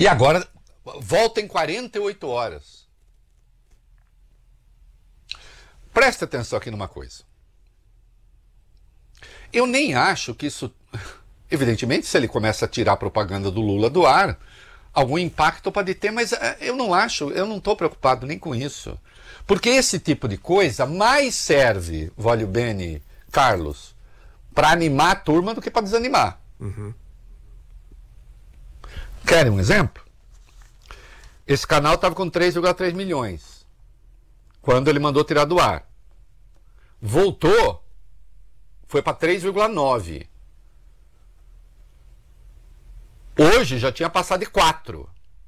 E agora volta em 48 horas. Presta atenção aqui numa coisa. Eu nem acho que isso... Evidentemente, se ele começa a tirar a propaganda do Lula do ar, algum impacto pode ter, mas eu não estou preocupado nem com isso. Porque esse tipo de coisa mais serve, Voglio Bene, Carlos, para animar a turma do que para desanimar. Uhum. Querem um exemplo? Esse canal estava com 3,3 milhões quando ele mandou tirar do ar. Voltou, foi para 3,9. Hoje já tinha passado de 4.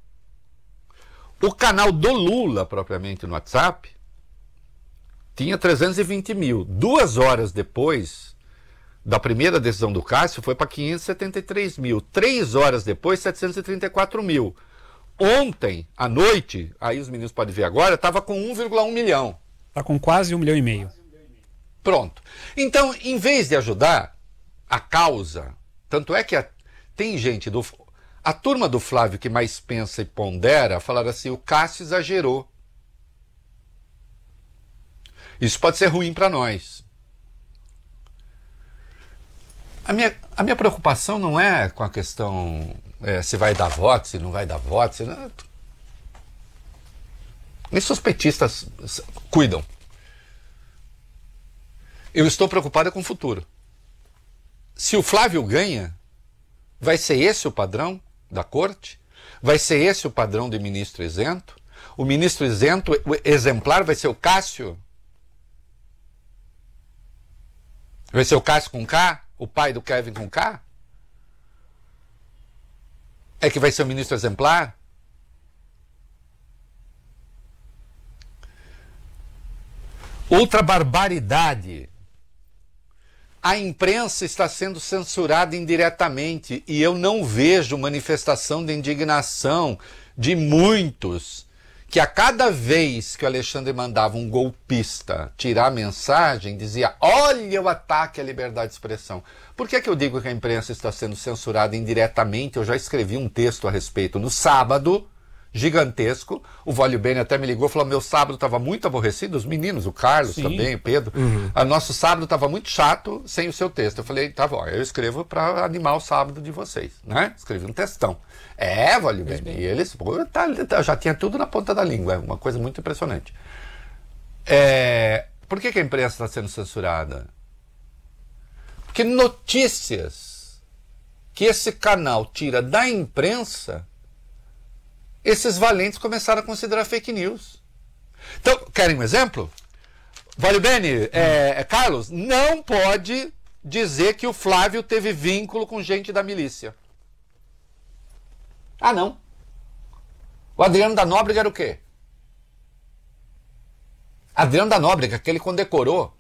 O canal do Lula, propriamente no WhatsApp, tinha 320 mil. 2 horas depois da primeira decisão do Cássio, foi para 573 mil. 3 horas depois, 734 mil. Ontem, à noite, aí os meninos podem ver agora, estava com 1,1 milhão. Está com quase 1,5 milhão. Pronto. Então, em vez de ajudar a causa, tanto é que tem gente a turma do Flávio que mais pensa e pondera, falaram assim, o Cássio exagerou. Isso pode ser ruim para nós. A minha preocupação não é com a questão se vai dar voto, se não vai dar voto. Isso os petistas cuidam. Eu estou preocupado com o futuro. Se o Flávio ganha, vai ser esse o padrão da corte? Vai ser esse o padrão de ministro isento? O ministro isento, o exemplar, vai ser o Cássio? Vai ser o Cássio com K? O pai do Kevin com K? É que vai ser o ministro exemplar? Outra barbaridade. A imprensa está sendo censurada indiretamente e eu não vejo manifestação de indignação de muitos que a cada vez que o Alexandre mandava um golpista tirar a mensagem, dizia, olha o ataque à liberdade de expressão. Por que eu digo que a imprensa está sendo censurada indiretamente? Eu já escrevi um texto a respeito no sábado, gigantesco. O Voglio Bene até me ligou e falou, meu sábado estava muito aborrecido, os meninos, o Carlos também, o Pedro. Nosso sábado estava muito chato sem o seu texto. Eu falei, tá bom, eu escrevo para animar o sábado de vocês, né? Escrevi um textão. Voglio Bene. E eles, já tinha tudo na ponta da língua, é uma coisa muito impressionante. Por que a imprensa está sendo censurada? Porque notícias que esse canal tira da imprensa, esses valentes começaram a considerar fake news. Então, querem um exemplo? Voglio Bene, Carlos, não pode dizer que o Flávio teve vínculo com gente da milícia. Ah, não. O Adriano da Nóbrega era o quê? Adriano da Nóbrega, que ele condecorou,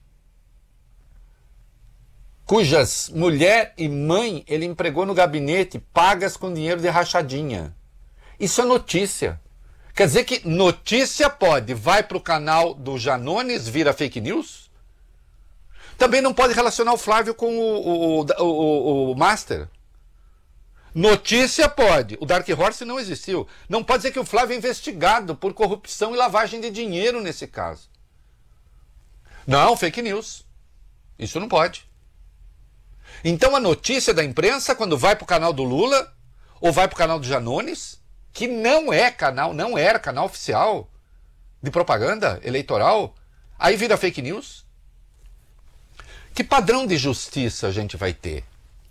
cujas mulher e mãe ele empregou no gabinete, pagas com dinheiro de rachadinha. Isso é notícia. Quer dizer que notícia vai para o canal do Janones, vira fake news? Também não pode relacionar o Flávio com o Master. Notícia pode. O Dark Horse não existiu. Não pode dizer que o Flávio é investigado por corrupção e lavagem de dinheiro nesse caso. Não, fake news. Isso não pode. Então a notícia da imprensa, quando vai para o canal do Lula, ou vai para o canal do Janones, que não era canal oficial de propaganda eleitoral, aí vira fake news. Que padrão de justiça a gente vai ter?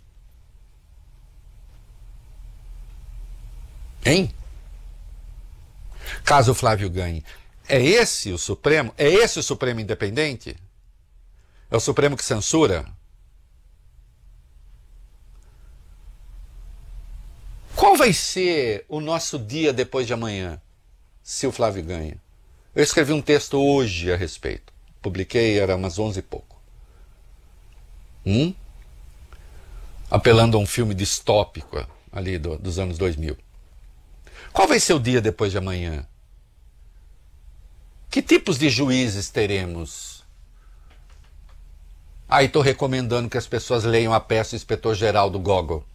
Hein? Caso o Flávio ganhe. É esse o Supremo? É esse o Supremo independente? É o Supremo que censura? Qual vai ser o nosso dia depois de amanhã, se o Flávio ganha? Eu escrevi um texto hoje a respeito. Publiquei, era umas 11 e pouco. Apelando a um filme distópico ali dos anos 2000. Qual vai ser o dia depois de amanhã? Que tipos de juízes teremos? Aí estou recomendando que as pessoas leiam a peça Inspetor-Geral do Gogol.